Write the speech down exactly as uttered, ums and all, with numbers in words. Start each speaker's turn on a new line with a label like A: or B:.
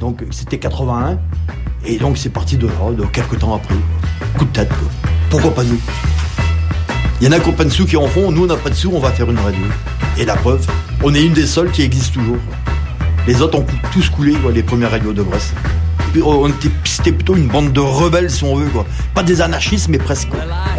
A: Donc c'était quatre-vingt-un. Et donc c'est parti de là, de quelques temps après. Coup de tête, quoi. Pourquoi pas nous? Il y en a qui n'ont pas de sous qui en font, nous on n'a pas de sous, on va faire une radio. Et la preuve, on est une des seules qui existe toujours. Les autres ont tous coulé, quoi, les premières radios de Brest. On était, c'était plutôt une bande de rebelles, si on veut, quoi. Pas des anarchistes, mais presque, quoi.